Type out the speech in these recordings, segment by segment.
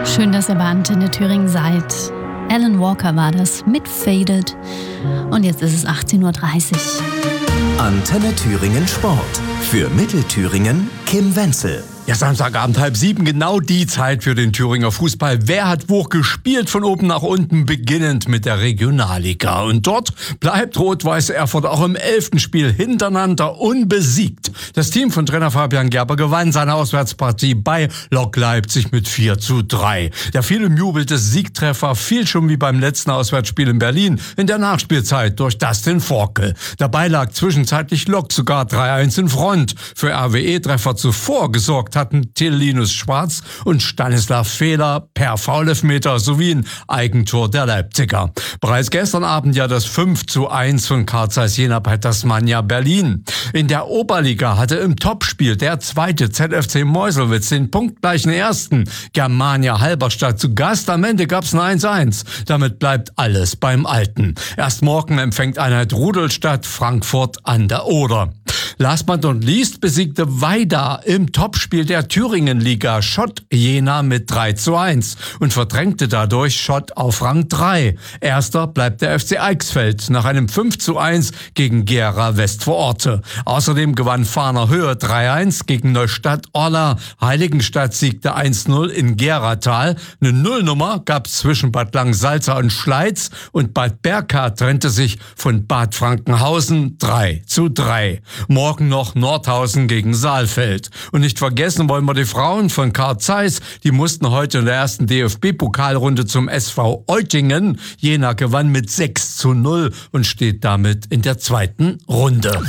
Schön, dass ihr bei Antenne Thüringen seid. Alan Walker war das mit Faded. Und jetzt ist es 18:30 Uhr. Antenne Thüringen Sport. Für Mittelthüringen Kim Wenzel. Ja, Samstagabend 6:30, genau die Zeit für den Thüringer Fußball. Wer hat wo gespielt von oben nach unten, beginnend mit der Regionalliga. Und dort bleibt Rot-Weiß Erfurt auch im 11. Spiel hintereinander unbesiegt. Das Team von Trainer Fabian Gerber gewann seine Auswärtspartie bei Lok Leipzig mit 4:3. Der viel umjubelte Siegtreffer fiel schon wie beim letzten Auswärtsspiel in Berlin in der Nachspielzeit durch Dustin Forkel. Dabei lag zwischenzeitlich Lok sogar 3:1 in Front. Für RWE-Treffer zuvor gesorgt hatten Till Linus Schwarz und Stanislav Fehler per Foulelfmeter sowie ein Eigentor der Leipziger. Bereits gestern Abend ja das 5:1 von Carl Zeiss Jena bei Tasmania Berlin. In der Oberliga hatte im Topspiel der zweite ZFC Meuselwitz den punktgleichen ersten Germania Halberstadt zu Gast. Am Ende gab's ein 1:1. Damit bleibt alles beim Alten. Erst morgen empfängt Einheit Rudolstadt Frankfurt an der Oder. Last but not least besiegte Weida im Topspiel der Thüringenliga Schott Jena mit 3:1 und verdrängte dadurch Schott auf Rang 3. Erster bleibt der FC Eichsfeld nach einem 5:1 gegen Gera Westvororte. Außerdem gewann Fahner Höhe 3:1 gegen Neustadt-Orla. Heiligenstadt siegte 1:0 in Geratal. Eine Nullnummer gab es zwischen Bad Langensalza und Schleiz und Bad Berka trennte sich von Bad Frankenhausen 3:3. Morgen noch Nordhausen gegen Saalfeld. Und nicht vergessen wollen wir die Frauen von Carl Zeiss. Die mussten heute in der ersten DFB-Pokalrunde zum SV Eutingen. Jena gewann mit 6:0 und steht damit in der zweiten Runde.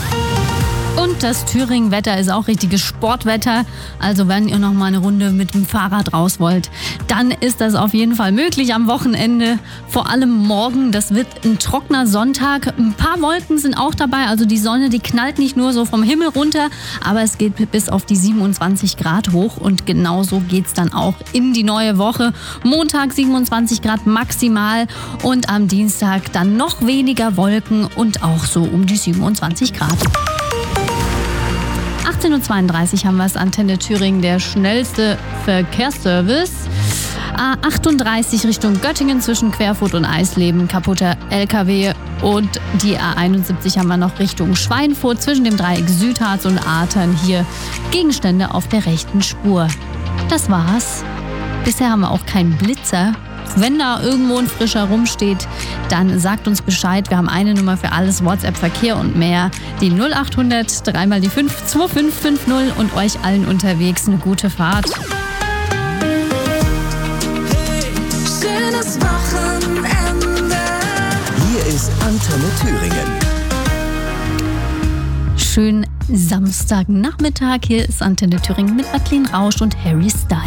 Und das Thüringen-Wetter ist auch richtiges Sportwetter. Also wenn ihr noch mal eine Runde mit dem Fahrrad raus wollt, dann ist das auf jeden Fall möglich am Wochenende. Vor allem morgen, das wird ein trockener Sonntag. Ein paar Wolken sind auch dabei. Also die Sonne, die knallt nicht nur so vom Himmel runter, aber es geht bis auf die 27 Grad hoch. Und genauso geht's dann auch in die neue Woche. Montag 27 Grad maximal und am Dienstag dann noch weniger Wolken und auch so um die 27 Grad. 18:32 Uhr haben wir es, Antenne Thüringen, der schnellste Verkehrsservice. A38 Richtung Göttingen zwischen Querfurt und Eisleben, kaputter LKW. Und die A71 haben wir noch Richtung Schweinfurt zwischen dem Dreieck Südharz und Artern. Hier Gegenstände auf der rechten Spur. Das war's. Bisher haben wir auch keinen Blitzer. Wenn da irgendwo ein frischer rumsteht, dann sagt uns Bescheid. Wir haben eine Nummer für alles, WhatsApp, Verkehr und mehr. Die 0800 3 die 5 2550 und euch allen unterwegs eine gute Fahrt. Hey, schönes Wochenende. Hier ist Antenne Thüringen. Schönen Samstagnachmittag. Hier ist Antenne Thüringen mit Madeleine Rausch und Harry Styles.